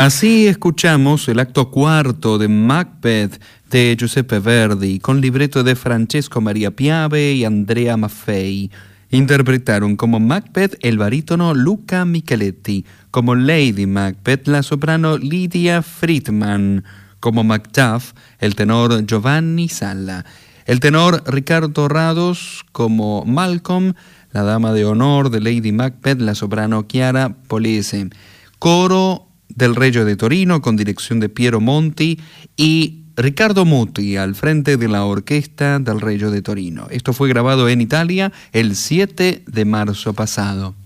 Así escuchamos el acto cuarto de Macbeth de Giuseppe Verdi, con libreto de Francesco Maria Piave y Andrea Maffei. Interpretaron como Macbeth el barítono Luca Micheletti, como Lady Macbeth la soprano Lydia Friedman, como Macduff el tenor Giovanni Salla, el tenor Ricardo Rados, como Malcolm la dama de honor de Lady Macbeth la soprano Chiara Polese, coro del Regio de Torino con dirección de Piero Monti y Riccardo Muti al frente de la orquesta del Regio de Torino. Esto fue grabado en Italia el 7 de marzo pasado.